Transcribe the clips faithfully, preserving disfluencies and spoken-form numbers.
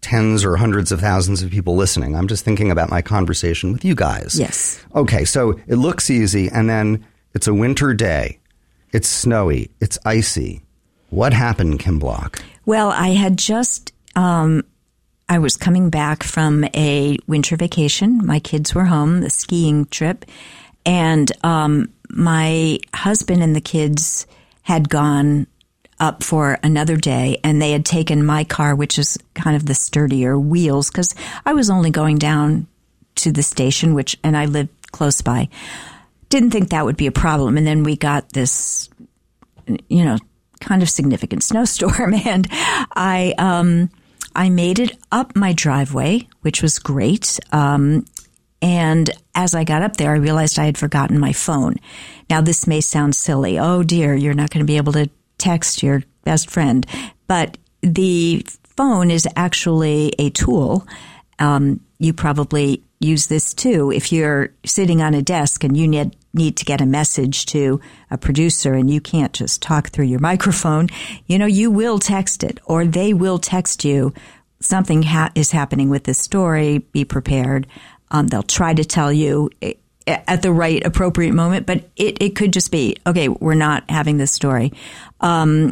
tens or hundreds of thousands of people listening. I'm just thinking about my conversation with you guys. Yes. Okay, so it looks easy, and then it's a winter day. It's snowy. It's icy. What happened, Kim Block? Well, I had just, um, I was coming back from a winter vacation. My kids were home, the skiing trip, and um, my husband and the kids had gone up for another day, and they had taken my car, which is kind of the sturdier wheels, because I was only going down to the station, which, and I lived close by. Didn't think that would be a problem. And then we got this, you know, kind of significant snowstorm, and I, um, I made it up my driveway, which was great. Um, and as I got up there, I realized I had forgotten my phone. Now, this may sound silly. Oh dear, you're not going to be able to text your best friend. But the phone is actually a tool. Um, you probably use this too. If you're sitting on a desk and you need, need to get a message to a producer and you can't just talk through your microphone, you know, you will text it, or they will text you. Something ha- is happening with this story. Be prepared. Um, they'll try to tell you at the right appropriate moment, but it, it could just be, okay, we're not having this story. Um,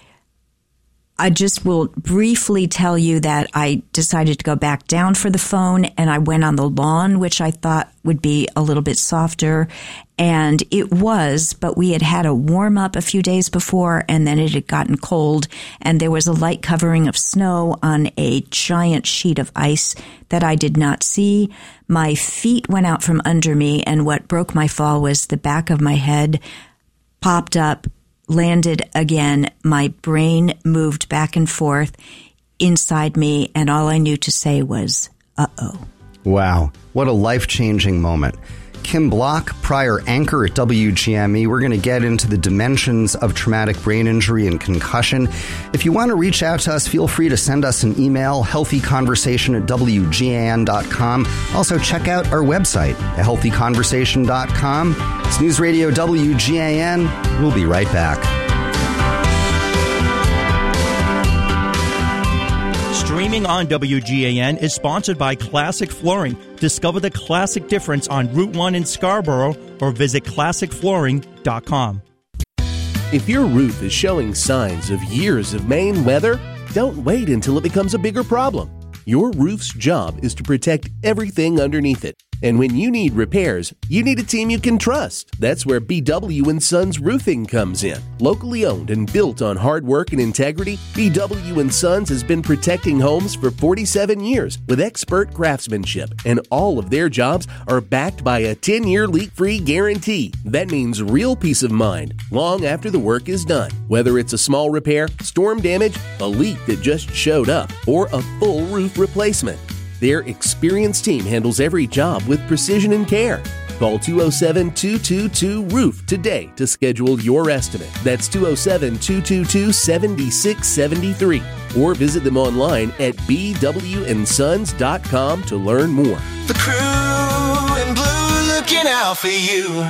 I just will briefly tell you that I decided to go back down for the phone, and I went on the lawn, which I thought would be a little bit softer. And it was, but we had had a warm up a few days before, and then it had gotten cold, and there was a light covering of snow on a giant sheet of ice that I did not see. My feet went out from under me, and what broke my fall was the back of my head popped up, landed again. My brain moved back and forth inside me, and all I knew to say was, uh-oh. Wow. What a life-changing moment. Kim Block, prior anchor at W G M E. We're going to get into the dimensions of traumatic brain injury and concussion. If you want to reach out to us, feel free to send us an email, healthy conversation at W G A N dot com. Also, check out our website at healthy conversation dot com. It's News Radio W G A N. We'll be right back. Streaming on W G A N is sponsored by Classic Flooring. Discover the classic difference on Route one in Scarborough or visit classic flooring dot com. If your roof is showing signs of years of Maine weather, don't wait until it becomes a bigger problem. Your roof's job is to protect everything underneath it. And when you need repairs, you need a team you can trust. That's where B W and Sons Roofing comes in. Locally owned and built on hard work and integrity, B W and Sons has been protecting homes for forty-seven years with expert craftsmanship, and all of their jobs are backed by a ten-year leak-free guarantee. That means real peace of mind long after the work is done. Whether it's a small repair, storm damage, a leak that just showed up, or a full roof replacement, their experienced team handles every job with precision and care. Call two oh seven, two two two, roof today to schedule your estimate. That's two oh seven, two two two, seven six seven three. Or visit them online at b w and sons dot com to learn more. The crew in blue looking out for you.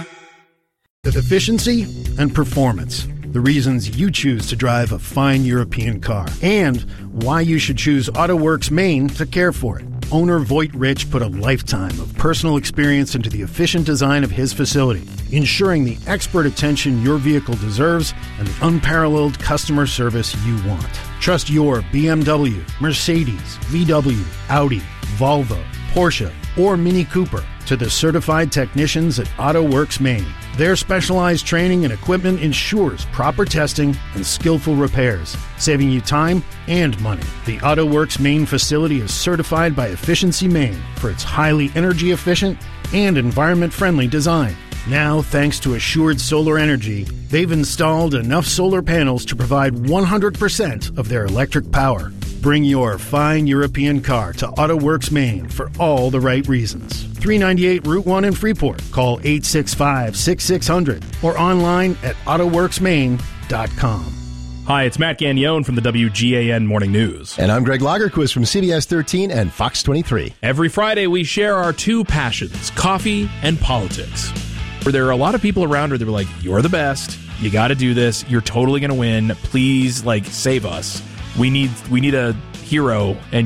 Efficiency and performance. The reasons you choose to drive a fine European car, and why you should choose AutoWorks Maine to care for it. Owner Voight Rich put a lifetime of personal experience into the efficient design of his facility, ensuring the expert attention your vehicle deserves and the unparalleled customer service you want. Trust your B M W, Mercedes, V W, Audi, Volvo, Porsche, or Mini Cooper to the certified technicians at AutoWorks Maine. Their specialized training and equipment ensures proper testing and skillful repairs, saving you time and money. The AutoWorks Maine facility is certified by Efficiency Maine for its highly energy efficient and environment-friendly design. Now, thanks to Assured Solar Energy, they've installed enough solar panels to provide one hundred percent of their electric power. Bring your fine European car to AutoWorks Maine for all the right reasons. three ninety-eight Route one in Freeport. Call eight six five, six six zero zero or online at auto works maine dot com. Hi, it's Matt Gagnon from the W G A N Morning News. And I'm Greg Lagerquist from C B S thirteen and Fox twenty-three. Every Friday, we share our two passions, coffee and politics. Where there are a lot of people around her that were like, you're the best, you got to do this, you're totally going to win, please, like, save us. We need we need a hero, and